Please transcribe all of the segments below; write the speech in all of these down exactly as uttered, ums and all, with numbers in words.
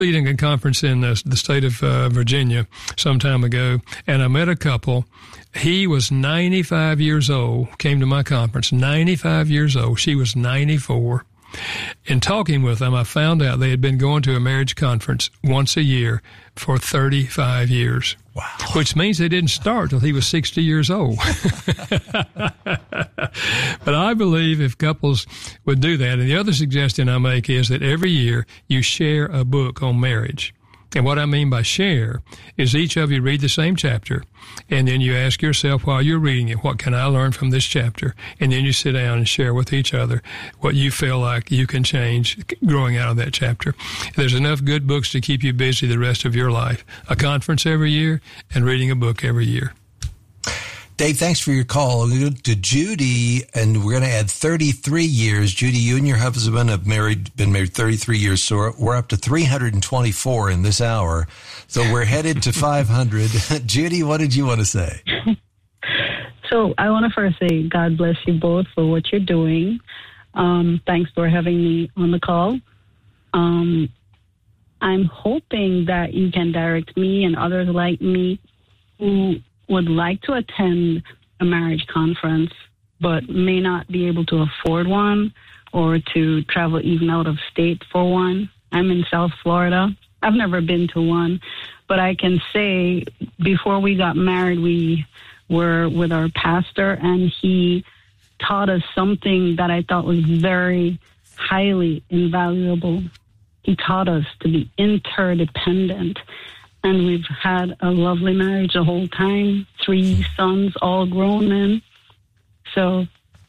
leading a conference in the, the state of uh, Virginia some time ago, and I met a couple. He was ninety-five years old, came to my conference, ninety-five years old. She was ninety-four. In talking with them, I found out they had been going to a marriage conference once a year for thirty-five years. Wow. Which means they didn't start till he was sixty years old. But I believe if couples would do that, and the other suggestion I make is that every year you share a book on marriage. And what I mean by share is each of you read the same chapter, and then you ask yourself while you're reading it, what can I learn from this chapter? And then you sit down and share with each other what you feel like you can change growing out of that chapter. There's enough good books to keep you busy the rest of your life. A conference every year and reading a book every year. Dave, thanks for your call. We'll go to Judy, and we're going to add thirty-three years. Judy, you and your husband have married, been married thirty-three years, so we're up to three hundred twenty-four in this hour. So we're headed to five hundred. Judy, what did you want to say? So I want to first say God bless you both for what you're doing. Um, thanks for having me on the call. Um, I'm hoping that you can direct me and others like me who would like to attend a marriage conference but may not be able to afford one or to travel even out of state for one. I'm in South Florida. I've never been to one, but I can say before we got married, we were with our pastor, and he taught us something that I thought was very highly invaluable. He taught us to be interdependent. And we've had a lovely marriage the whole time, three sons, all grown men. So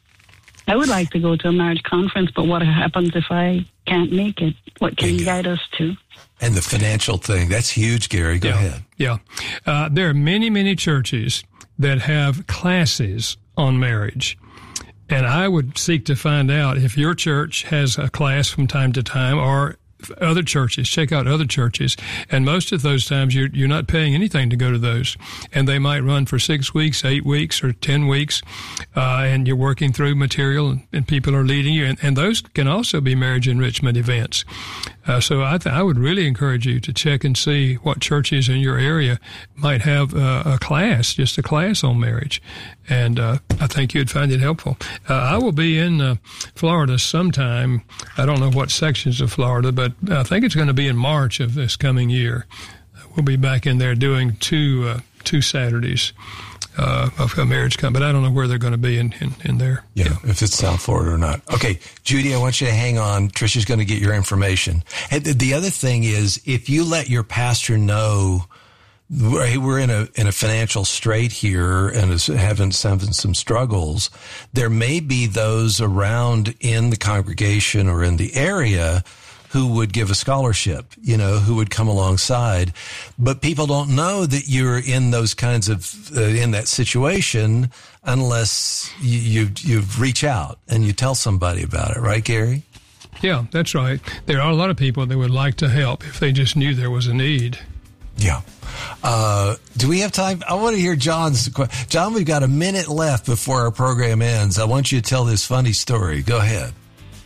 I would like to go to a marriage conference, but what happens if I can't make it? What can you guide us to? And the financial thing, that's huge, Gary. Go yeah, ahead. Yeah. Uh, there are many, many churches that have classes on marriage. And I would seek to find out if your church has a class from time to time, or other churches. Check out other churches. And most of those times you're, you're not paying anything to go to those. And they might run for six weeks, eight weeks, or ten weeks. Uh, and you're working through material, and, and people are leading you. And, and those can also be marriage enrichment events. Uh, so I, th- I would really encourage you to check and see what churches in your area might have uh, a class, just a class on marriage. And uh, I think you'd find it helpful. Uh, I will be in uh, Florida sometime. I don't know what sections of Florida, but I think it's going to be in March of this coming year. We'll be back in there doing two uh, two Saturdays uh, of a marriage conference, but I don't know where they're going to be in, in, in there. Yeah, yeah, if it's South Florida or not. Okay, Judy, I want you to hang on. Trisha's going to get your information. And the other thing is, if you let your pastor know, hey, we're in a in a financial strait here and is having some some struggles, there may be those around in the congregation or in the area who would give a scholarship, you know, who would come alongside. But people don't know that you're in those kinds of, uh, in that situation unless you, you, you reach out and you tell somebody about it. Right, Gary? Yeah, that's right. There are a lot of people that would like to help if they just knew there was a need. Yeah. Uh, do we have time? I want to hear John's question. John, we've got a minute left before our program ends. I want you to tell this funny story. Go ahead.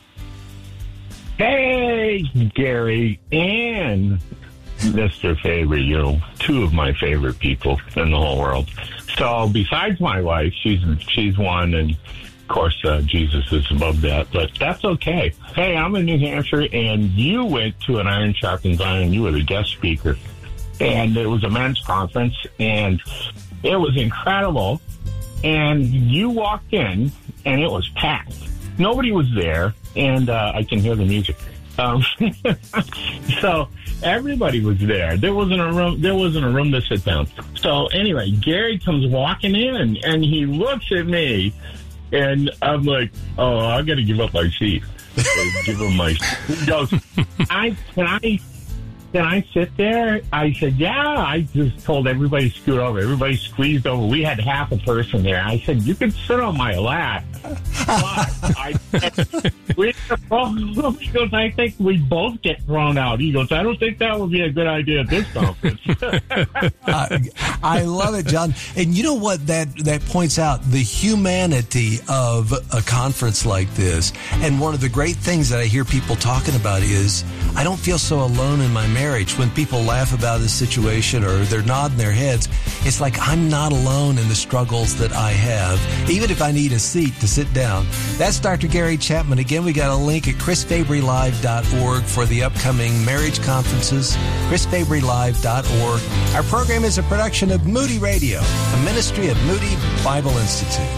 Hey, Gary and Mister Faber, you know, two of my favorite people in the whole world. So besides my wife, she's she's one, and of course uh, Jesus is above that, but that's okay. Hey, I'm in New Hampshire, and you went to an Iron Sharpens Iron. You were the guest speaker, and it was a men's conference, and it was incredible. And you walked in, and it was packed. Nobody was there, and uh, I can hear the music. Um, so everybody was there. There wasn't a room. There wasn't a room to sit down. So anyway, Gary comes walking in, and he looks at me, and I'm like, "Oh, I got to give up my seat." I give him my. He goes, "I can I." Can I sit there? I said, yeah. I just told everybody to scoot over. Everybody squeezed over. We had half a person there. I said, you can sit on my lap. But I said, we, he goes, I think we both get thrown out. He goes, I don't think that would be a good idea at this conference. uh, I love it, John. And you know what? That, that points out the humanity of a conference like this. And one of the great things that I hear people talking about is, I don't feel so alone in my marriage marriage. When people laugh about this situation or they're nodding their heads, it's like I'm not alone in the struggles that I have, even if I need a seat to sit down. That's Doctor Gary Chapman. Again, we got a link at chris fabry live dot org for the upcoming marriage conferences, chris fabry live dot org. Our program is a production of Moody Radio, a ministry of Moody Bible Institute.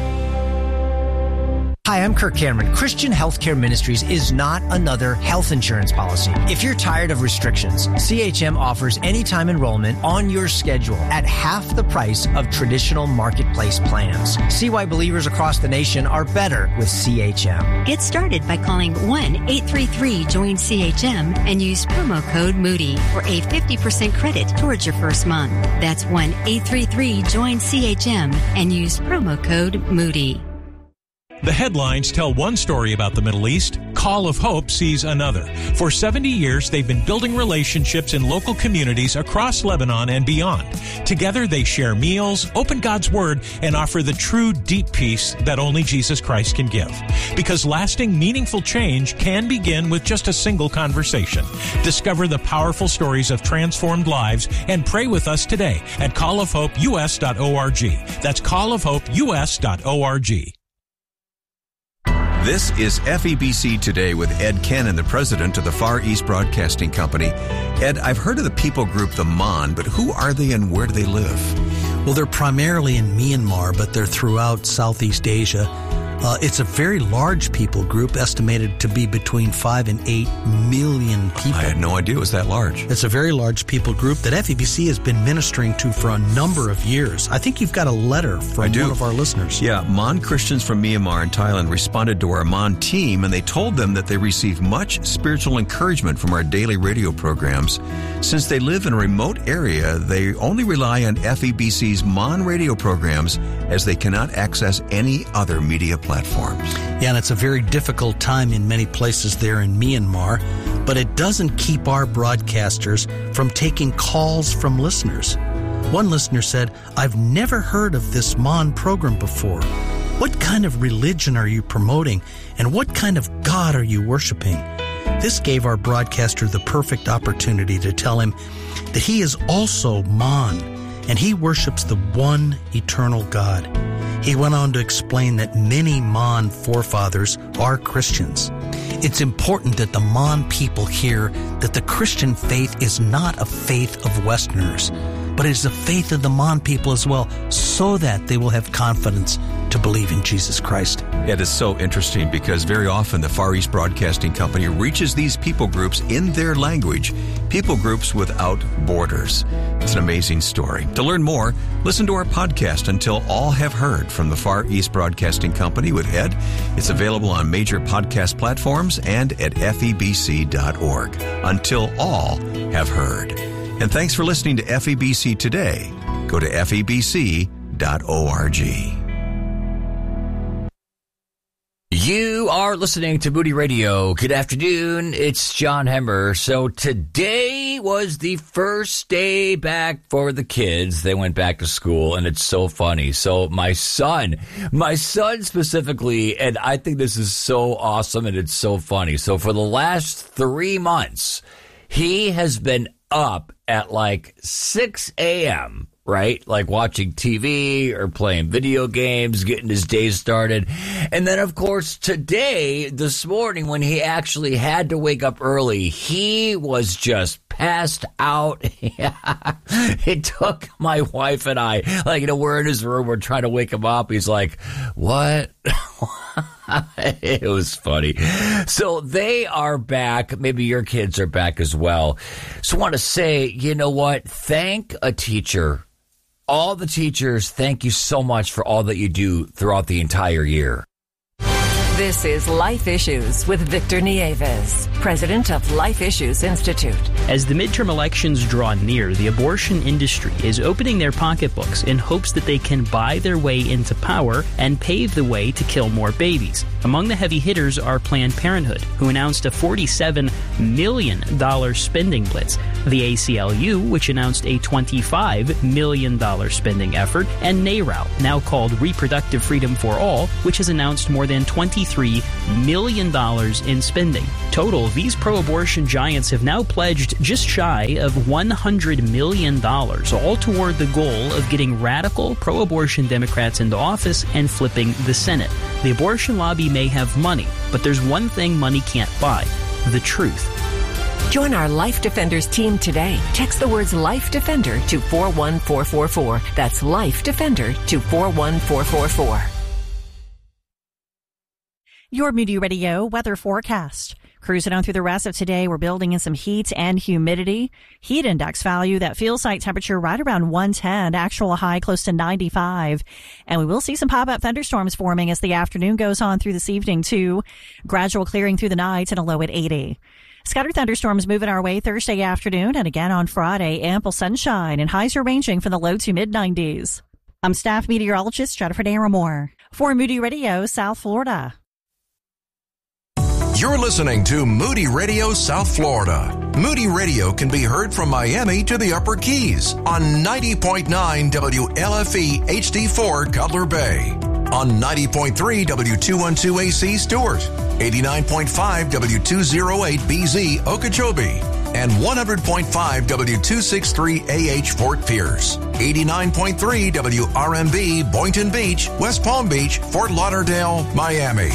Hi, I'm Kirk Cameron. Christian Healthcare Ministries is not another health insurance policy. If you're tired of restrictions, C H M offers anytime enrollment on your schedule at half the price of traditional marketplace plans. See why believers across the nation are better with C H M. Get started by calling one eight three three join C H M and use promo code Moody for a fifty percent credit towards your first month. That's one eight three three join C H M and use promo code Moody. The headlines tell one story about the Middle East. Call of Hope sees another. For seventy years, they've been building relationships in local communities across Lebanon and beyond. Together, they share meals, open God's Word, and offer the true, deep peace that only Jesus Christ can give. Because lasting, meaningful change can begin with just a single conversation. Discover the powerful stories of transformed lives and pray with us today at call of hope u s dot org. That's call of hope u s dot org. This is F E B C Today with Ed Cannon, the president of the Far East Broadcasting Company. Ed, I've heard of the people group, the Mon, but who are they and where do they live? Well, they're primarily in Myanmar, but they're throughout Southeast Asia. Uh, it's a very large people group, estimated to be between five and eight million people. I had no idea it was that large. It's a very large people group that F E B C has been ministering to for a number of years. I think you've got a letter from one of our listeners. Yeah, Mon Christians from Myanmar and Thailand responded to our Mon team, and they told them that they receive much spiritual encouragement from our daily radio programs. Since they live in a remote area, they only rely on F E B C's Mon radio programs as they cannot access any other media platforms. Yeah, and it's a very difficult time in many places there in Myanmar, but it doesn't keep our broadcasters from taking calls from listeners. One listener said, "I've never heard of this Mon program before. What kind of religion are you promoting, and what kind of God are you worshiping?" This gave our broadcaster the perfect opportunity to tell him that he is also Mon, and he worships the one eternal God. He went on to explain that many Mon forefathers are Christians. It's important that the Mon people hear that the Christian faith is not a faith of Westerners, but it is a faith of the Mon people as well, so that they will have confidence to believe in Jesus Christ. Yeah, it is so interesting because very often the Far East Broadcasting Company reaches these people groups in their language, people groups without borders. It's an amazing story. To learn more, listen to our podcast, Until All Have Heard, from the Far East Broadcasting Company with Ed. It's available on major podcast platforms and at F E B C dot org. Until All Have Heard. And thanks for listening to F E B C Today. Go to F E B C dot org. You are listening to Moody Radio. Good afternoon. It's John Hemmer. So today was the first day back for the kids. They went back to school, and it's so funny. So my son, my son specifically, and I think this is so awesome and it's so funny. So for the last three months, he has been up at like six a.m., right? Like watching T V or playing video games, getting his day started. And then, of course, today, this morning, when he actually had to wake up early, he was just passed out. It took my wife and I, like, you know, we're in his room, we're trying to wake him up. He's like, what? It was funny. So they are back. Maybe your kids are back as well. So I want to say, you know what? Thank a teacher. All the teachers, thank you so much for all that you do throughout the entire year. This is Life Issues with Victor Nieves, president of Life Issues Institute. As the midterm elections draw near, the abortion industry is opening their pocketbooks in hopes that they can buy their way into power and pave the way to kill more babies. Among the heavy hitters are Planned Parenthood, who announced a forty-seven million dollars spending blitz, the A C L U, which announced a twenty-five million dollars spending effort, and NARAL, now called Reproductive Freedom for All, which has announced more than twenty-three million dollars in spending. Total, these pro-abortion giants have now pledged just shy of one hundred million dollars, all toward the goal of getting radical pro-abortion Democrats into office and flipping the Senate. The abortion lobby may have money, but there's one thing money can't buy: the truth. Join our Life Defenders team today. Text the words Life Defender to four one four four four. That's Life Defender to four one four four four. Your Moody Radio weather forecast. Cruising on through the rest of today, we're building in some heat and humidity. Heat index value, that feels like temperature right around one ten, actual high close to ninety-five. And we will see some pop-up thunderstorms forming as the afternoon goes on through this evening too. Gradual clearing through the night and a low at eighty. Scattered thunderstorms moving our way Thursday afternoon and again on Friday. Ample sunshine and highs are ranging from the low to mid nineties. I'm staff meteorologist Jennifer Naramore for Moody Radio, South Florida. You're listening to Moody Radio South Florida. Moody Radio can be heard from Miami to the Upper Keys on ninety point nine W L F E H D four Cutler Bay, on ninety point three W two twelve A C Stewart, eighty-nine point five W two oh eight B Z Okeechobee, and one hundred point five W two sixty-three A H Fort Pierce, eighty-nine point three W R M B Boynton Beach, West Palm Beach, Fort Lauderdale, Miami.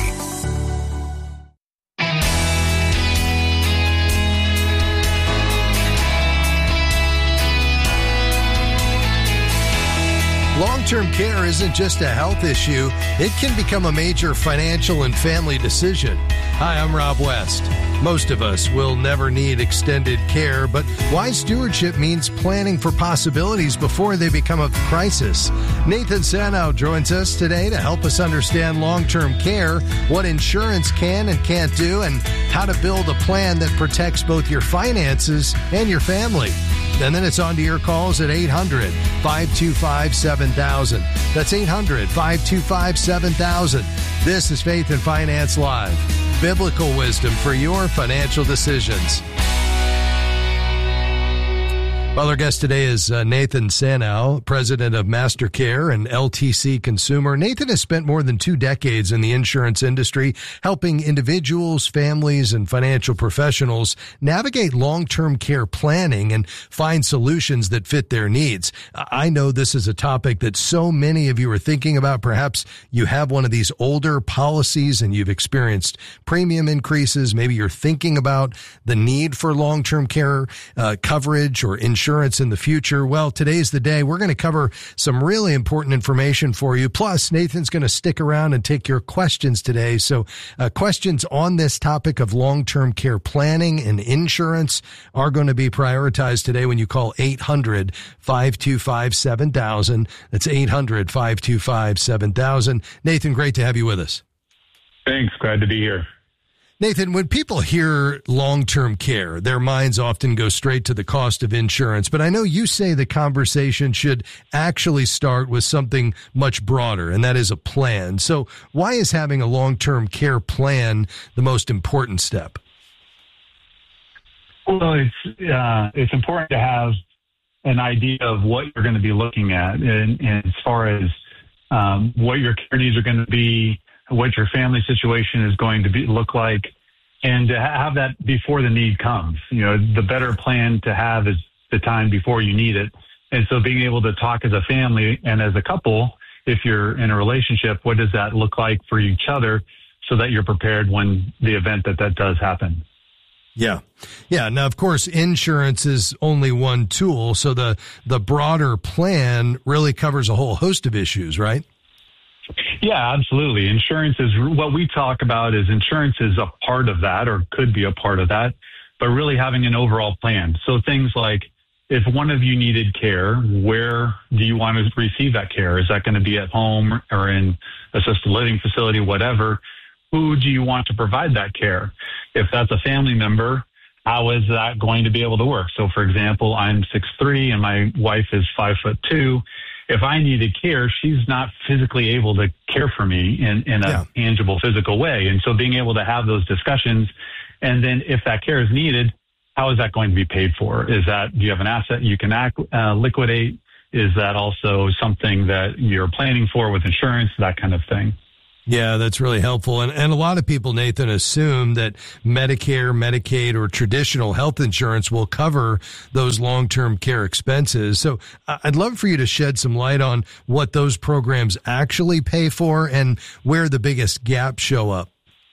Long-term care isn't just a health issue. It can become a major financial and family decision. Hi, I'm Rob West. Most of us will never need extended care, but wise stewardship means planning for possibilities before they become a crisis. Nathan Sanow joins us today to help us understand long-term care, what insurance can and can't do, and how to build a plan that protects both your finances and your family. And then it's on to your calls at eight hundred, five two five, seven thousand. That's eight hundred, five two five, seven thousand. This is Faith and Finance Live. Biblical wisdom for your financial decisions. Well, our guest today is uh, Nathan Sanow, president of MasterCare and L T C Consumer. Nathan has spent more than two decades in the insurance industry, helping individuals, families, and financial professionals navigate long-term care planning and find solutions that fit their needs. I know this is a topic that so many of you are thinking about. Perhaps you have one of these older policies and you've experienced premium increases. Maybe you're thinking about the need for long-term care uh, coverage or insurance. Insurance in the future. Well, today's the day. We're going to cover some really important information for you. Plus, Nathan's going to stick around and take your questions today. So uh, questions on this topic of long-term care planning and insurance are going to be prioritized today when you call eight hundred, five two five, seven thousand. That's eight hundred, five two five, seven thousand. Nathan, great to have you with us. Thanks. Glad to be here. Nathan, when people hear long-term care, their minds often go straight to the cost of insurance. But I know you say the conversation should actually start with something much broader, and that is a plan. So why is having a long-term care plan the most important step? Well, it's uh, it's important to have an idea of what you're going to be looking at, and, and as far as um, what your care needs are going to be, what your family situation is going to be look like, and to have that before the need comes. You know, the better plan to have is the time before you need it. And so being able to talk as a family and as a couple, if you're in a relationship, what does that look like for each other so that you're prepared when the event that that does happen? Yeah. Yeah. Now, of course, insurance is only one tool. So the, the broader plan really covers a whole host of issues, right? Yeah, absolutely. Insurance is what we talk about is insurance is a part of that or could be a part of that, but really having an overall plan. So things like if one of you needed care, where do you want to receive that care? Is that going to be at home or in assisted living facility, whatever? Who do you want to provide that care? If that's a family member, how is that going to be able to work? So for example, I'm six three and my wife is five foot two. if I needed care, she's not physically able to care for me in, in a yeah. tangible, physical way. And so being able to have those discussions, and then if that care is needed, how is that going to be paid for? Is that, do you have an asset you can act, uh, liquidate? Is that also something that you're planning for with insurance, that kind of thing? Yeah, that's really helpful. And, and a lot of people, Nathan, assume that Medicare, Medicaid, or traditional health insurance will cover those long-term care expenses. So I'd love for you to shed some light on what those programs actually pay for and where the biggest gaps show up.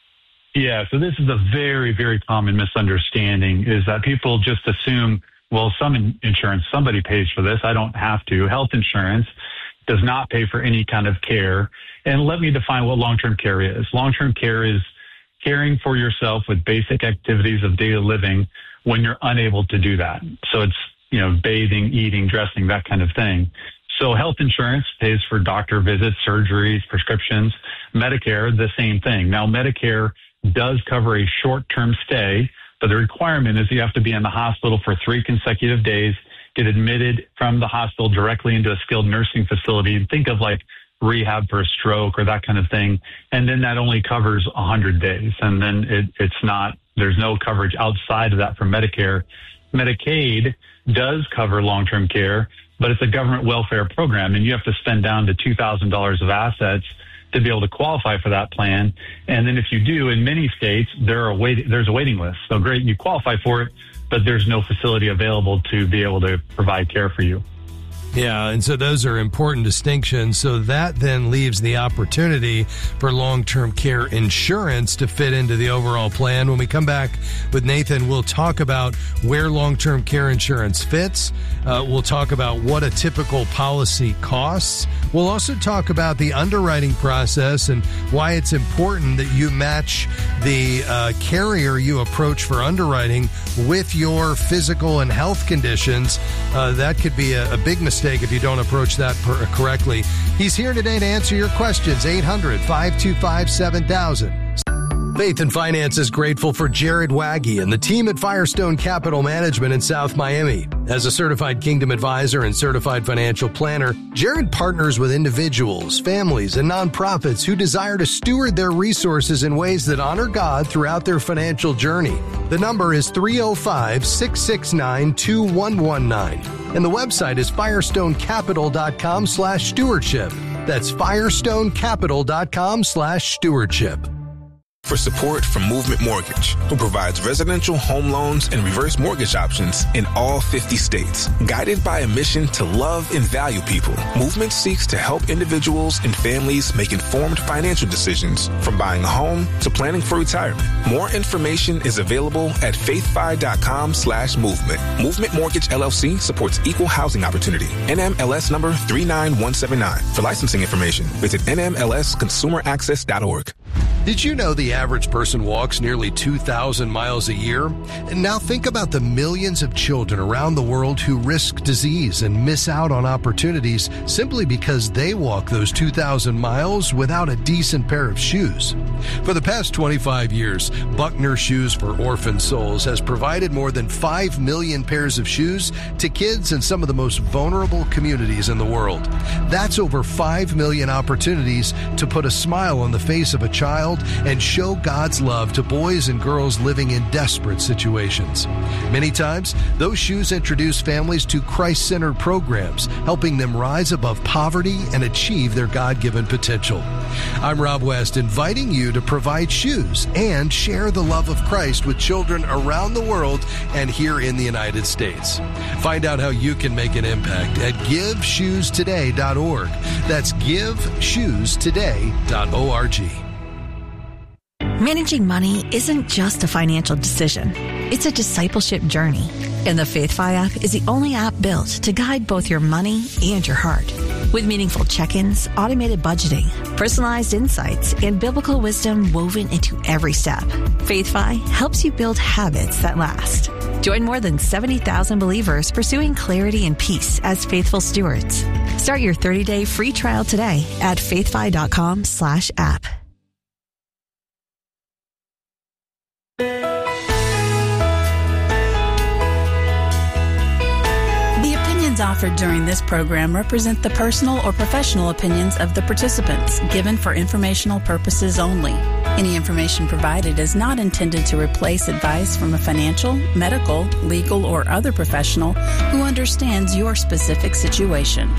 Yeah, so this is a very, very common misunderstanding, is that people just assume, well, some insurance, somebody pays for this. I don't have to. Health insurance does not pay for any kind of care. And let me define what long-term care is. Long-term care is caring for yourself with basic activities of daily living when you're unable to do that. So it's, you know, bathing, eating, dressing, that kind of thing. So health insurance pays for doctor visits, surgeries, prescriptions. Medicare, the same thing. Now, Medicare does cover a short-term stay, but the requirement is you have to be in the hospital for three consecutive days, get admitted from the hospital directly into a skilled nursing facility. Think of like rehab for a stroke or that kind of thing. And then that only covers one hundred days. And then it, it's not, there's no coverage outside of that for Medicare. Medicaid does cover long-term care, but it's a government welfare program, and you have to spend down to two thousand dollars of assets to be able to qualify for that plan. And then if you do, in many states, there are wait, there's a waiting list. So great, you qualify for it, but there's no facility available to be able to provide care for you. Yeah, and so those are important distinctions. So that then leaves the opportunity for long-term care insurance to fit into the overall plan. When we come back with Nathan, we'll talk about where long-term care insurance fits. Uh, we'll talk about what a typical policy costs. We'll also talk about the underwriting process and why it's important that you match the uh, carrier you approach for underwriting with your physical and health conditions. Uh, that could be a, a big mistake if you don't approach that per- correctly. He's here today to answer your questions. eight hundred, five two five, seven thousand. Faith and Finance is grateful for Jared Waggy and the team at Firestone Capital Management in South Miami. As a certified Kingdom advisor and certified financial planner, Jared partners with individuals, families, and nonprofits who desire to steward their resources in ways that honor God throughout their financial journey. The number is three oh five, six six nine, two one one nine, and the website is firestonecapital.com slash stewardship. That's firestonecapital.com slash stewardship. For support from Movement Mortgage, who provides residential home loans and reverse mortgage options in all fifty states. Guided by a mission to love and value people, Movement seeks to help individuals and families make informed financial decisions, from buying a home to planning for retirement. More information is available at faithfi.com slash movement. Movement Mortgage L L C supports equal housing opportunity. N M L S number three nine one seven nine. For licensing information, visit N M L S consumer access dot org. Did you know the average person walks nearly two thousand miles a year? And now think about the millions of children around the world who risk disease and miss out on opportunities simply because they walk those two thousand miles without a decent pair of shoes. For the past twenty-five years, Buckner Shoes for Orphan Souls has provided more than five million pairs of shoes to kids in some of the most vulnerable communities in the world. That's over five million opportunities to put a smile on the face of a child and show God's love to boys and girls living in desperate situations. Many times, those shoes introduce families to Christ-centered programs, helping them rise above poverty and achieve their God-given potential. I'm Rob West, inviting you to provide shoes and share the love of Christ with children around the world and here in the United States. Find out how you can make an impact at give shoes today dot org. That's give shoes today dot org. Managing money isn't just a financial decision. It's a discipleship journey. And the FaithFi app is the only app built to guide both your money and your heart. With meaningful check-ins, automated budgeting, personalized insights, and biblical wisdom woven into every step, FaithFi helps you build habits that last. Join more than seventy thousand believers pursuing clarity and peace as faithful stewards. Start your thirty-day free trial today at faithfi.com slash app. opinions offered during this program represent the personal or professional opinions of the participants, given for informational purposes only. Any information provided is not intended to replace advice from a financial, medical, legal, or other professional who understands your specific situation.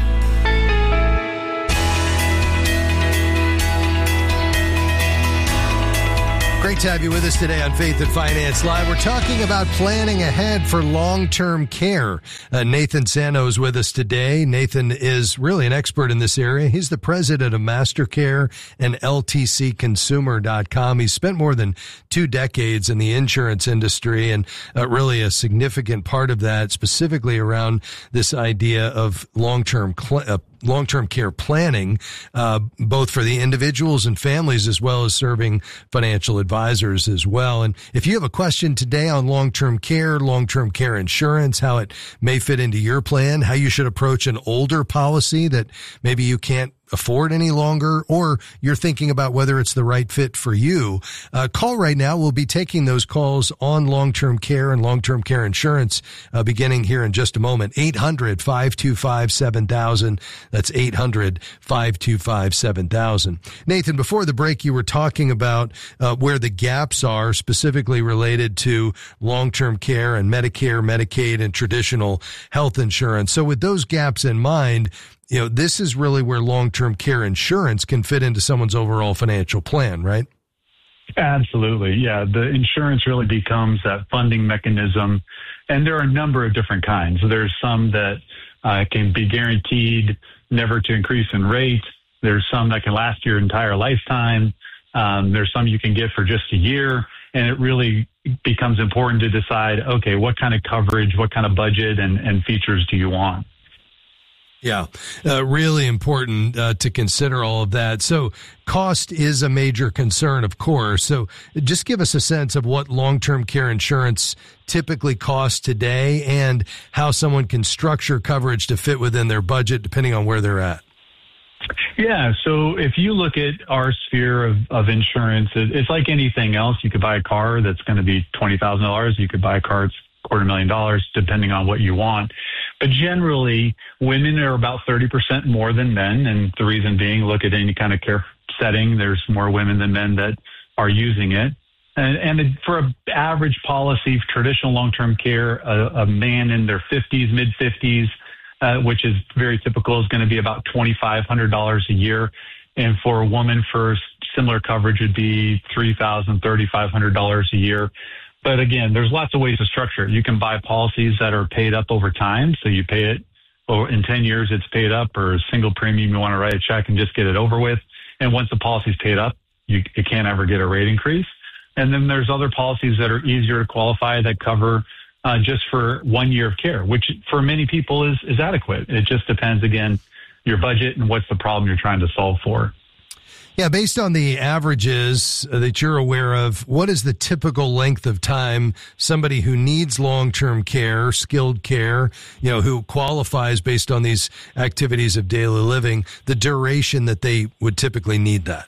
Great to have you with us today on Faith and Finance Live. We're talking about planning ahead for long-term care. Uh, Nathan Sano is with us today. Nathan is really an expert in this area. He's the president of MasterCare and L T C Consumer dot com. He's spent more than two decades in the insurance industry, and uh, really a significant part of that specifically around this idea of long-term cl- uh, long-term care planning, uh, both for the individuals and families, as well as serving financial advisors as well. And if you have a question today on long-term care, long-term care insurance, how it may fit into your plan, how you should approach an older policy that maybe you can't afford any longer, or you're thinking about whether it's the right fit for you, uh, call right now. We'll be taking those calls on long-term care and long-term care insurance, uh, beginning here in just a moment. eight hundred, five two five, seven thousand. That's eight hundred, five two five, seven thousand. Nathan, before the break, you were talking about uh, where the gaps are specifically related to long-term care and Medicare, Medicaid, and traditional health insurance. So with those gaps in mind, you know, this is really where long-term care insurance can fit into someone's overall financial plan, right? Absolutely. Yeah. The insurance really becomes that funding mechanism. And there are a number of different kinds. There's some that uh, can be guaranteed never to increase in rate. There's some that can last your entire lifetime. Um, there's some you can get for just a year. And it really becomes important to decide, okay, what kind of coverage, what kind of budget and, and features do you want? Yeah, uh, really important uh, to consider all of that. So cost is a major concern, of course. So just give us a sense of what long-term care insurance typically costs today and how someone can structure coverage to fit within their budget depending on where they're at. Yeah, so if you look at our sphere of, of insurance, it, it's like anything else. You could buy a car that's going to be twenty thousand dollars. You could buy a car that's quarter million dollars, depending on what you want. But generally, women are about thirty percent more than men. And the reason being, look at any kind of care setting, there's more women than men that are using it. And, and for an average policy, traditional long-term care, a, a man in their fifties, mid-fifties, uh, which is very typical, is going to be about twenty-five hundred dollars a year. And for a woman for similar coverage would be three thousand dollars, thirty-five hundred dollars a year. But again, there's lots of ways to structure it. You can buy policies that are paid up over time. So you pay it, or in ten years it's paid up, or a single premium, you want to write a check and just get it over with. And once the policy's paid up, you, you can't ever get a rate increase. And then there's other policies that are easier to qualify that cover uh, just for one year of care, which for many people is, is adequate. It just depends, again, your budget and what's the problem you're trying to solve for. Yeah, based on the averages that you're aware of, what is the typical length of time somebody who needs long-term care, skilled care, you know, who qualifies based on these activities of daily living, the duration that they would typically need that?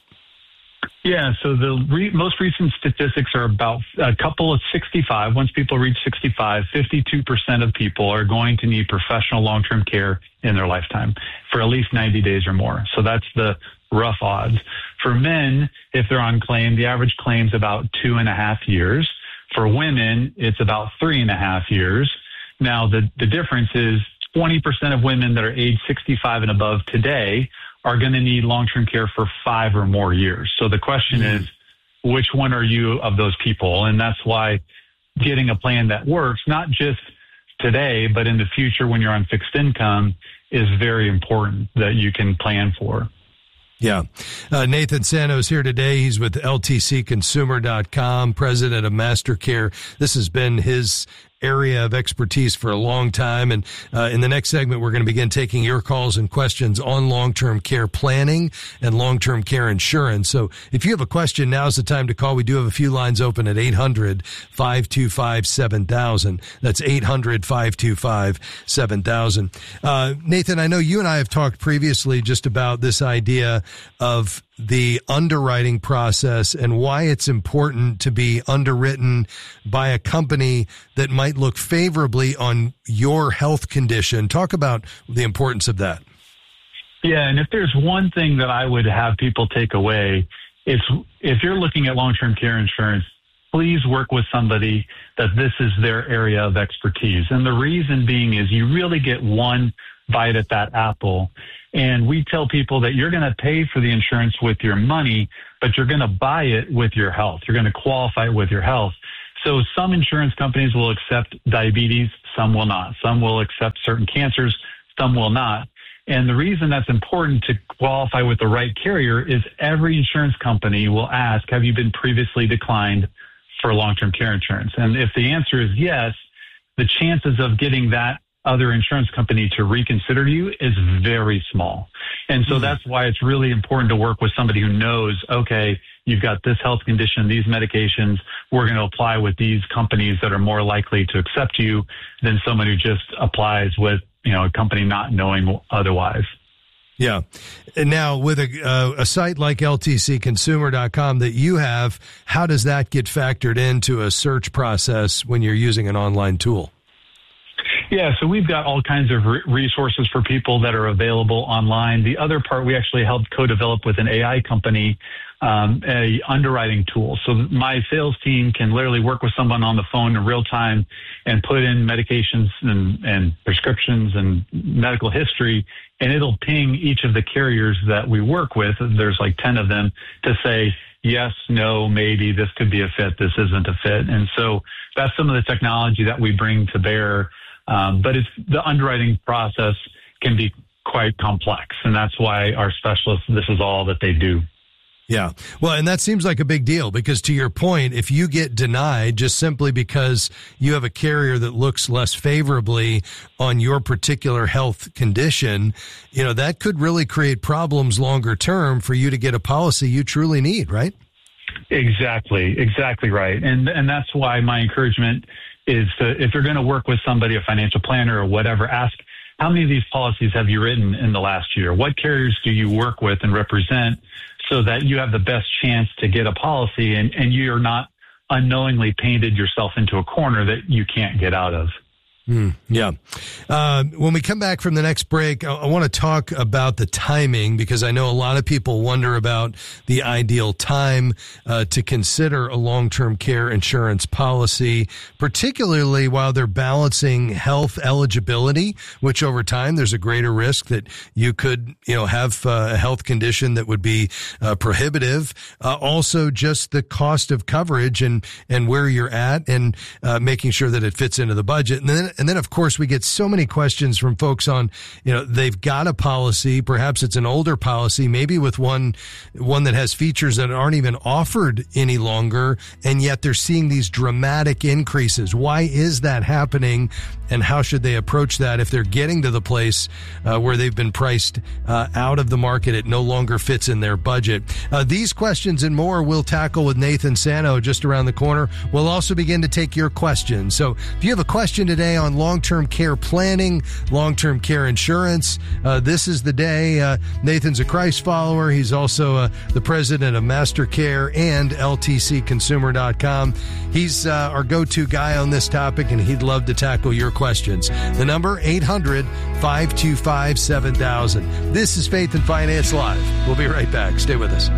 Yeah, so the re- most recent statistics are about a couple of sixty-five. Once people reach sixty-five, fifty-two percent of people are going to need professional long-term care in their lifetime for at least ninety days or more. So that's the rough odds. For men, if they're on claim, the average claim is about two and a half years. For women, it's about three and a half years. Now, the, the difference is twenty percent of women that are age sixty-five and above today are going to need long-term care for five or more years. So the question mm-hmm. is, which one are you of those people? And that's why getting a plan that works, not just today, but in the future when you're on fixed income, is very important that you can plan for. Yeah. Uh, Nathan Sano is here today. He's with L T C Consumer dot com, president of MasterCare. This has been his area of expertise for a long time. And uh, in the next segment, we're going to begin taking your calls and questions on long-term care planning and long-term care insurance. So if you have a question, now's the time to call. We do have a few lines open at eight hundred, five two five, seven thousand. That's eight hundred, five two five, seven thousand. Uh, Nathan, I know you and I have talked previously just about this idea of the underwriting process and why it's important to be underwritten by a company that might might look favorably on your health condition. Talk about the importance of that. Yeah, and if there's one thing that I would have people take away, it's if you're looking at long-term care insurance, please work with somebody that this is their area of expertise. And the reason being is you really get one bite at that apple. And we tell people that you're going to pay for the insurance with your money, but you're going to buy it with your health. You're going to qualify it with your health. So some insurance companies will accept diabetes, some will not. Some will accept certain cancers, some will not. And the reason that's important to qualify with the right carrier is every insurance company will ask, have you been previously declined for long-term care insurance? And if the answer is yes, the chances of getting that other insurance company to reconsider you is very small. And so that's why it's really important to work with somebody who knows, okay, you've got this health condition, these medications, we're going to apply with these companies that are more likely to accept you than someone who just applies with, you know, a company not knowing otherwise. Yeah. And now with a, uh, a site like L T C consumer dot com that you have, how does that get factored into a search process when you're using an online tool? Yeah, so we've got all kinds of re- resources for people that are available online. The other part, we actually helped co-develop with an A I company, um, a underwriting tool. So my sales team can literally work with someone on the phone in real time and put in medications and, and prescriptions and medical history, and it'll ping each of the carriers that we work with. There's like ten of them to say, yes, no, maybe this could be a fit, this isn't a fit. And so that's some of the technology that we bring to bear. Um, but it's the underwriting process can be quite complex, and that's why our specialists, this is all that they do. Yeah. Well, and that seems like a big deal because to your point, if you get denied just simply because you have a carrier that looks less favorably on your particular health condition, you know, that could really create problems longer term for you to get a policy you truly need, right? Exactly. Exactly right. And, and that's why my encouragement is to, if you're going to work with somebody, a financial planner or whatever, ask how many of these policies have you written in the last year? What carriers do you work with and represent so that you have the best chance to get a policy and, and you're not unknowingly painted yourself into a corner that you can't get out of? Mm, yeah. Uh, when we come back from the next break, I, I want to talk about the timing because I know a lot of people wonder about the ideal time uh, to consider a long-term care insurance policy, particularly while they're balancing health eligibility, which over time there's a greater risk that you could, you know, have uh, a health condition that would be uh, prohibitive. Uh, also, just the cost of coverage and and where you're at, and uh, making sure that it fits into the budget, and then. And then, of course, we get so many questions from folks on, you know, they've got a policy, perhaps it's an older policy, maybe with one, one that has features that aren't even offered any longer, and yet they're seeing these dramatic increases. Why is that happening? And how should they approach that if they're getting to the place uh, where they've been priced uh, out of the market? It no longer fits in their budget. Uh, these questions and more we'll tackle with Nathan Sano just around the corner. We'll also begin to take your questions. So if you have a question today on long-term care planning, long-term care insurance, uh, this is the day. Uh, Nathan's a Christ follower. He's also uh, the president of Master Care and L T C consumer dot com. He's uh, our go-to guy on this topic, and he'd love to tackle your questions. The number, eight hundred, five two five, seven thousand. This is Faith and Finance Live. We'll be right back. Stay with us.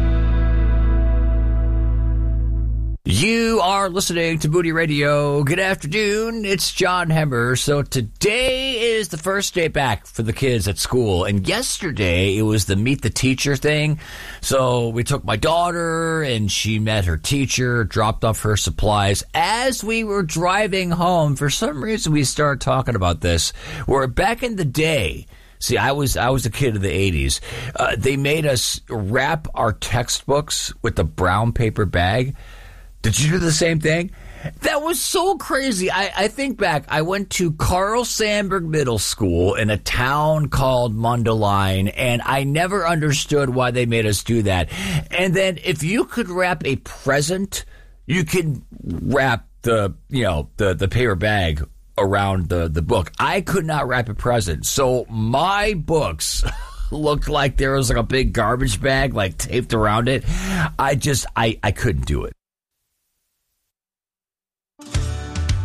You are listening to Moody Radio. Good afternoon. It's John Hemmer. So today is the first day back for the kids at school. And yesterday it was the Meet the Teacher thing. So we took my daughter and she met her teacher, dropped off her supplies. As we were driving home, for some reason we started talking about this, where back in the day, see, I was I was a kid of the eighties. Uh, they made us wrap our textbooks with a brown paper bag. Did you do the same thing? That was so crazy. I, I think back, I went to Carl Sandburg Middle School in a town called Mundelein, and I never understood why they made us do that. And then if you could wrap a present, you could wrap the, you know, the, the paper bag around the, the book. I could not wrap a present. So my books looked like there was like a big garbage bag, like taped around it. I just, I, I couldn't do it.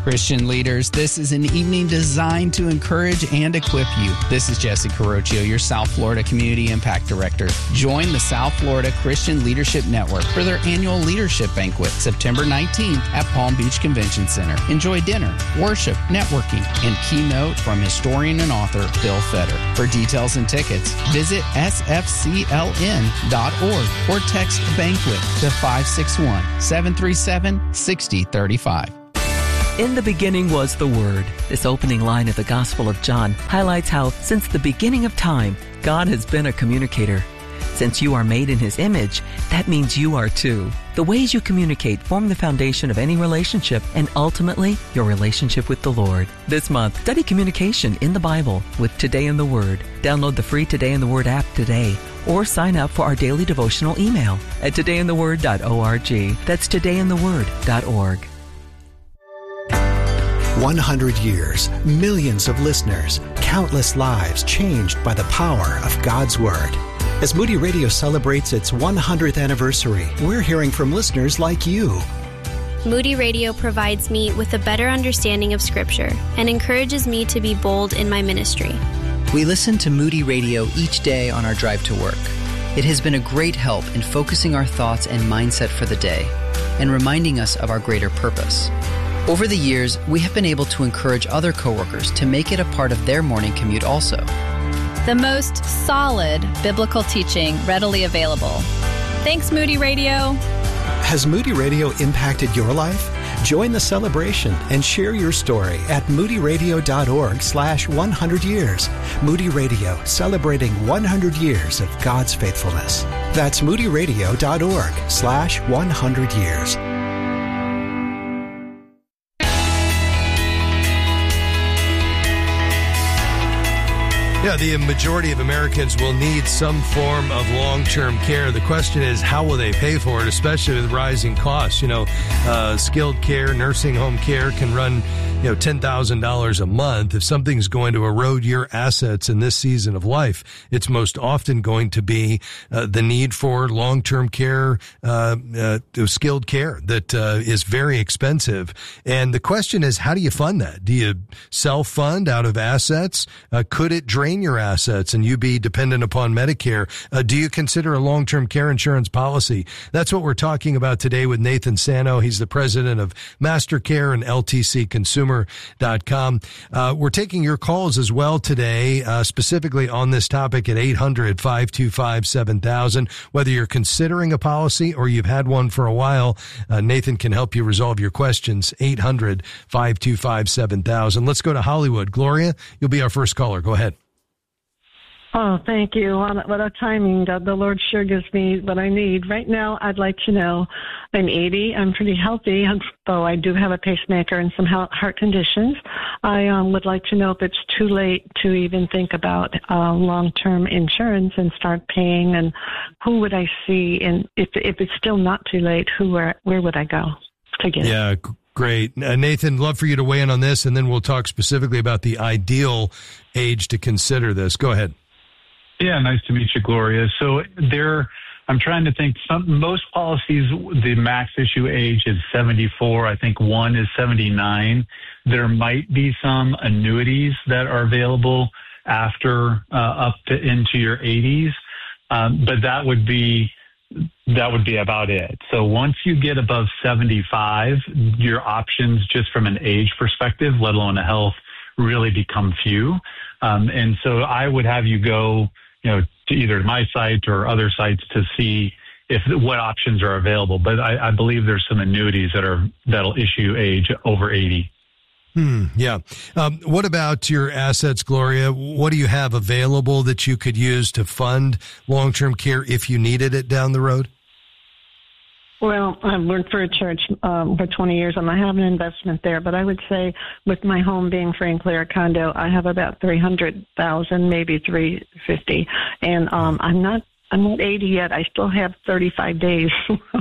Christian leaders, this is an evening designed to encourage and equip you. This is Jesse Carocchio, your South Florida Community Impact Director. Join the South Florida Christian Leadership Network for their annual leadership banquet, September nineteenth at Palm Beach Convention Center. Enjoy dinner, worship, networking, and keynote from historian and author Bill Fetter. For details and tickets, visit s f c l n dot org or text banquet to five six one, seven three seven, six zero three five. In the beginning was the Word. This opening line of the Gospel of John highlights how, since the beginning of time, God has been a communicator. Since you are made in His image, that means you are too. The ways you communicate form the foundation of any relationship and ultimately your relationship with the Lord. This month, study communication in the Bible with Today in the Word. Download the free Today in the Word app today or sign up for our daily devotional email at today in the word dot org. That's today in the word dot org. one hundred years, millions of listeners, countless lives changed by the power of God's Word. As Moody Radio celebrates its one hundredth anniversary, we're hearing from listeners like you. Moody Radio provides me with a better understanding of Scripture and encourages me to be bold in my ministry. We listen to Moody Radio each day on our drive to work. It has been a great help in focusing our thoughts and mindset for the day and reminding us of our greater purpose. Over the years, we have been able to encourage other coworkers to make it a part of their morning commute also. The most solid biblical teaching readily available. Thanks, Moody Radio. Has Moody Radio impacted your life? Join the celebration and share your story at moody radio dot org slash one hundred years. Moody Radio, celebrating one hundred years of God's faithfulness. That's moody radio dot org slash one hundred years. Yeah, the majority of Americans will need some form of long-term care. The question is, how will they pay for it, especially with rising costs? You know, uh, skilled care, nursing home care can run, you know, ten thousand dollars a month. If something's going to erode your assets in this season of life, it's most often going to be uh, the need for long-term care, uh, uh, skilled care that uh, is very expensive. And the question is, how do you fund that? Do you self-fund out of assets? Uh, could it drain your assets and you be dependent upon Medicare? Uh, do you consider a long-term care insurance policy? That's what we're talking about today with Nathan Sano. He's the president of MasterCare and L T C Consumer dot com. Uh, we're taking your calls as well today, uh, specifically on this topic at eight hundred, five two five, seven thousand. Whether you're considering a policy or you've had one for a while, uh, Nathan can help you resolve your questions. eight hundred, five two five, seven thousand. Let's go to Hollywood. Gloria, you'll be our first caller. Go ahead. Oh, thank you. What a timing. God, the Lord sure gives me what I need. Right now, I'd like to know, I'm eighty. I'm pretty healthy, though I do have a pacemaker and some heart conditions. I um, would like to know if it's too late to even think about uh, long-term insurance and start paying, and who would I see? And if if it's still not too late, who where, where would I go to get yeah, it? Yeah, great. Uh, Nathan, love for you to weigh in on this, and then we'll talk specifically about the ideal age to consider this. Go ahead. Yeah, nice to meet you, Gloria. So there, I'm trying to think. Some most policies, the max issue age is seventy-four. I think one is seventy-nine. There might be some annuities that are available after uh, up to into your eighties, um, but that would be that would be about it. So once you get above seventy-five, your options, just from an age perspective, let alone a health, really become few. Um, and so I would have you go, you know, to either my site or other sites to see if what options are available. But I, I believe there's some annuities that are that'll issue age over eighty. Hmm, yeah. Um, what about your assets, Gloria? What do you have available that you could use to fund long-term care if you needed it down the road? Well, I've worked for a church um, for twenty years, and I have an investment there. But I would say, with my home being free and clear condo, I have about three hundred thousand, maybe three fifty, and um, I'm not. I'm not eighty yet. I still have thirty-five days.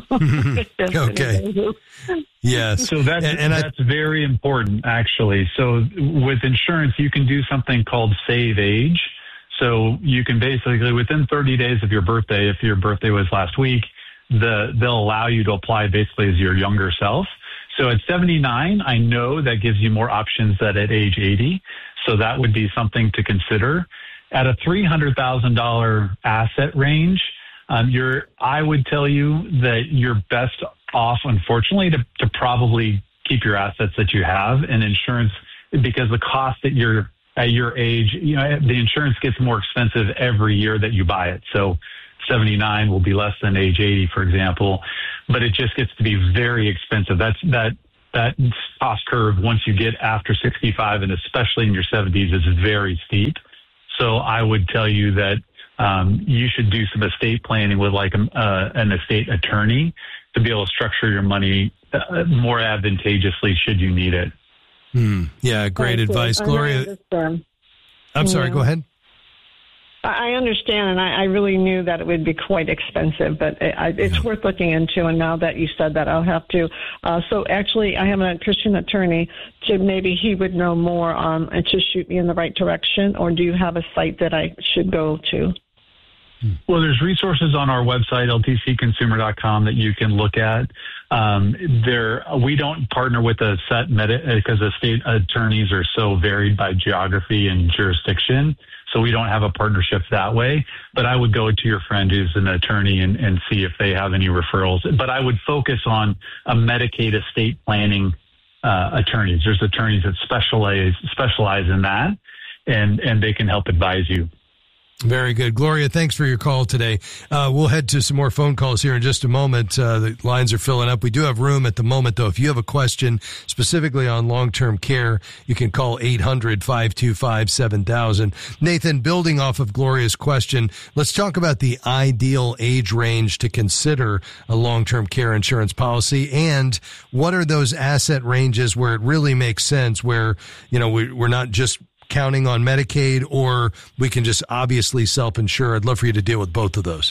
Okay. Yes. So that's and, and that's I, very important, actually. So with insurance, you can do something called save age. So you can basically, within thirty days of your birthday, if your birthday was last week, the they'll allow you to apply basically as your younger self. So at seventy-nine, I know that gives you more options than at age eighty. So that would be something to consider. At a three hundred thousand dollars asset range, um, you're, I would tell you that you're best off, unfortunately, to, to probably keep your assets that you have and insurance, because the cost that you're at your age, you know, the insurance gets more expensive every year that you buy it. So seventy-nine will be less than age eighty, for example, but it just gets to be very expensive. That's that that cost curve once you get after sixty-five, and especially in your seventies, is very steep. So I would tell you that um, you should do some estate planning with like a, uh, an estate attorney to be able to structure your money uh, more advantageously should you need it. Hmm. Yeah, great Thank advice, you. Gloria. I'm sorry, Yeah. go ahead. I understand, and I, I really knew that it would be quite expensive, but it, I, it's worth looking into. And now that you said that, I'll have to. Uh, so actually, I have a Christian attorney. To maybe he would know more on and to shoot me in the right direction. Or do you have a site that I should go to? Well, there's resources on our website, L T C consumer dot com, that you can look at. Um, there, we don't partner with a set meta because the state attorneys are so varied by geography and jurisdiction. So we don't have a partnership that way. But I would go to your friend who's an attorney and, and see if they have any referrals. But I would focus on a Medicaid estate planning uh, attorneys. There's attorneys that specialize specialize in that, and and they can help advise you. Very good. Gloria, thanks for your call today. Uh, we'll head to some more phone calls here in just a moment. Uh, the lines are filling up. We do have room at the moment, though. If you have a question specifically on long-term care, you can call eight hundred, five two five, seven thousand. Nathan, building off of Gloria's question, let's talk about the ideal age range to consider a long-term care insurance policy, and what are those asset ranges where it really makes sense, where, you know, we, we're not just counting on Medicaid, or we can just obviously self-insure. I'd love for you to deal with both of those.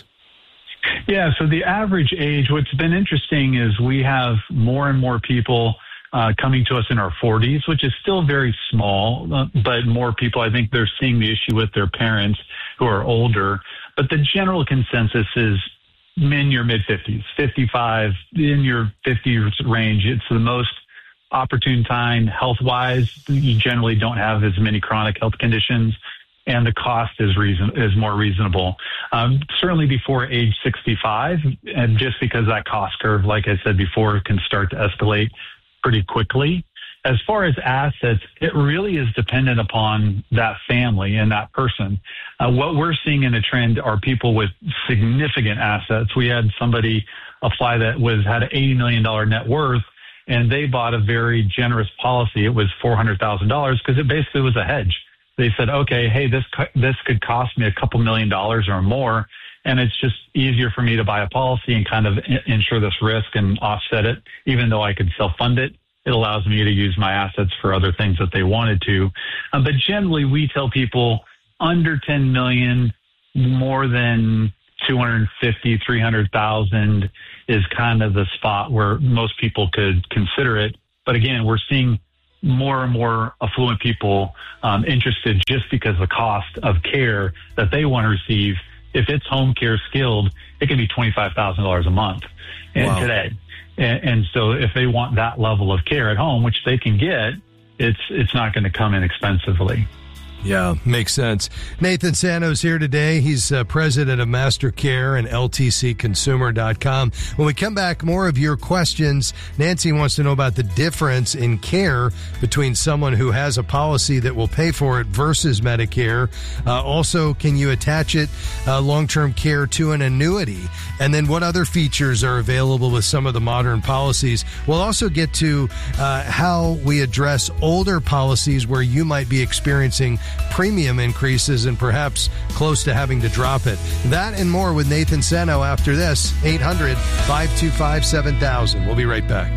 Yeah, so the average age, what's been interesting is we have more and more people uh, coming to us in our forties, which is still very small, uh, but more people, I think they're seeing the issue with their parents who are older. But the general consensus is in your mid-fifties, fifty-five, in your fifties range. It's the most opportune time health-wise. You generally don't have as many chronic health conditions, and the cost is reason is more reasonable. Um, certainly before age sixty-five, and just because that cost curve, like I said before, can start to escalate pretty quickly. As far as assets, it really is dependent upon that family and that person. Uh, what we're seeing in a trend are people with significant assets. We had somebody apply that was had an eighty million dollars net worth, and they bought a very generous policy. It was four hundred thousand dollars because it basically was a hedge. They said, okay, hey, this this could cost me a couple million dollars or more, and it's just easier for me to buy a policy and kind of insure this risk and offset it, even though I could self-fund it. It allows me to use my assets for other things that they wanted to. Um, but generally, we tell people under ten million dollars, more than two hundred fifty, three hundred thousand is kind of the spot where most people could consider it. But again, we're seeing more and more affluent people um, interested just because the cost of care that they want to receive. If it's home care skilled, it can be twenty-five thousand dollars a month and Wow. today. And, and so if they want that level of care at home, which they can get, it's it's not going to come inexpensively. Yeah, makes sense. Nathan Sano's here today. He's uh, president of Master Care and L T C consumer dot com. When we come back, more of your questions. Nancy wants to know about the difference in care between someone who has a policy that will pay for it versus Medicare. Uh, also, can you attach it, uh, long-term care, to an annuity? And then what other features are available with some of the modern policies? We'll also get to uh, how we address older policies where you might be experiencing premium increases and perhaps close to having to drop it. That and more with Nathan Sano after this. eight hundred, five two five, seven thousand. We'll be right back.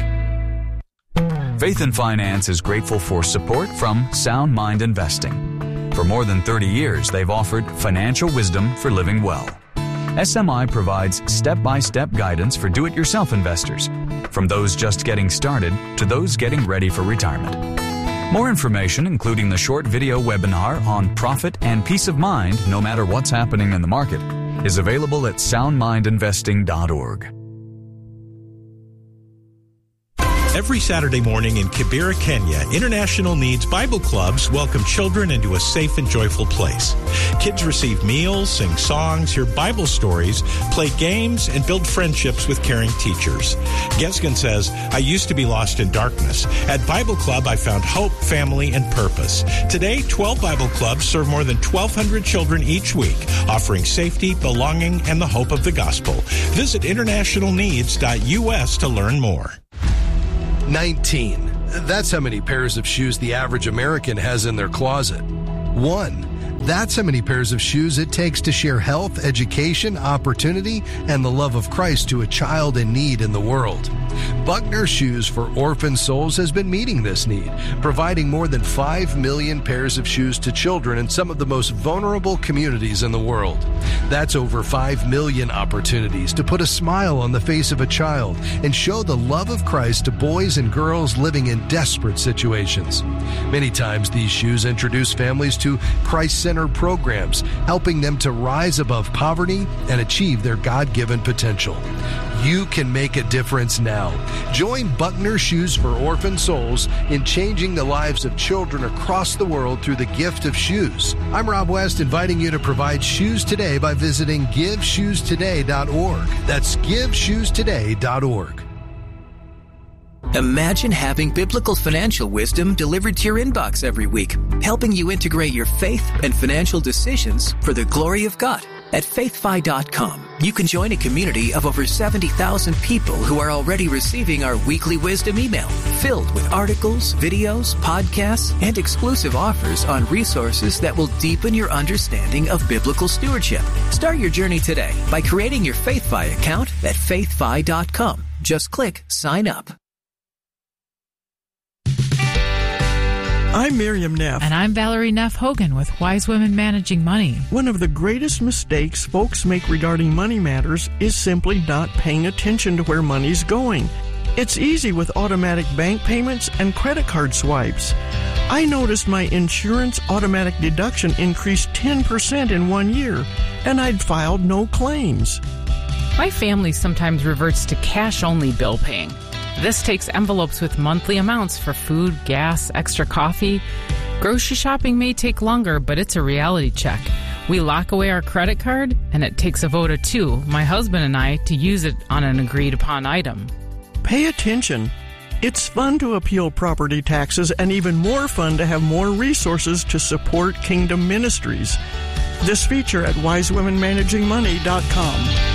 Faith and Finance is grateful for support from Sound Mind Investing. For more than thirty years, they've offered financial wisdom for living well. S M I provides step-by-step guidance for do-it-yourself investors, from those just getting started to those getting ready for retirement. More information, including the short video webinar on profit and peace of mind no matter what's happening in the market, is available at sound mind investing dot org. Every Saturday morning in Kibera, Kenya, International Needs Bible Clubs welcome children into a safe and joyful place. Kids receive meals, sing songs, hear Bible stories, play games, and build friendships with caring teachers. Gesgen says, I used to be lost in darkness. At Bible Club, I found hope, family, and purpose. Today, twelve Bible Clubs serve more than twelve hundred children each week, offering safety, belonging, and the hope of the gospel. Visit international needs dot U S to learn more. nineteen. That's how many pairs of shoes the average American has in their closet. One. That's how many pairs of shoes it takes to share health, education, opportunity, and the love of Christ to a child in need in the world. Buckner Shoes for Orphan Souls has been meeting this need, providing more than five million pairs of shoes to children in some of the most vulnerable communities in the world. That's over five million opportunities to put a smile on the face of a child and show the love of Christ to boys and girls living in desperate situations. Many times these shoes introduce families to Christ-centered programs, helping them to rise above poverty and achieve their God-given potential. You can make a difference now. Join Buckner Shoes for Orphan Souls in changing the lives of children across the world through the gift of shoes. I'm Rob West, inviting you to provide shoes today by visiting give shoes today dot org. That's give shoes today dot org. Imagine having biblical financial wisdom delivered to your inbox every week, helping you integrate your faith and financial decisions for the glory of God. At faith fi dot com, you can join a community of over seventy thousand people who are already receiving our weekly wisdom email, filled with articles, videos, podcasts, and exclusive offers on resources that will deepen your understanding of biblical stewardship. Start your journey today by creating your FaithFi account at faith fi dot com. Just click sign up. I'm Miriam Neff. And I'm Valerie Neff Hogan with Wise Women Managing Money. One of the greatest mistakes folks make regarding money matters is simply not paying attention to where money's going. It's easy with automatic bank payments and credit card swipes. I noticed my insurance automatic deduction increased ten percent in one year, and I'd filed no claims. My family sometimes reverts to cash-only bill paying. This takes envelopes with monthly amounts for food, gas, extra coffee. Grocery shopping may take longer, but it's a reality check. We lock away our credit card, and it takes a vote of two, my husband and I, to use it on an agreed-upon item. Pay attention. It's fun to appeal property taxes and even more fun to have more resources to support Kingdom Ministries. This feature at wise women managing money dot com.